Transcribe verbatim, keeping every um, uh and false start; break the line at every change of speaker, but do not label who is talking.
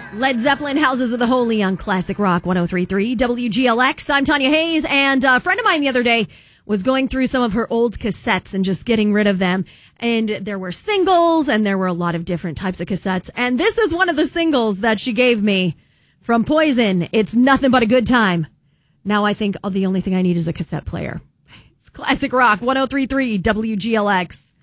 Led Zeppelin, Houses of the Holy on Classic Rock one oh three point three W G L X. I'm Tanya Hayes, and a friend of mine the other day was going through some of her old cassettes and just getting rid of them. And there were singles, and there were a lot of different types of cassettes. And this is one of the singles that she gave me from Poison. It's Nothing But a Good Time. Now I think oh, the only thing I need is a cassette player. It's Classic Rock one oh three point three W G L X.